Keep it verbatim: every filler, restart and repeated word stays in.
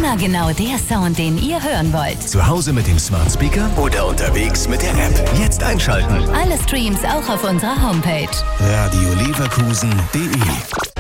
Immer genau der Sound, den ihr hören wollt. Zu Hause mit dem Smart Speaker oder unterwegs mit der App. Jetzt einschalten. Alle Streams auch auf unserer Homepage. radio leverkusen punkt de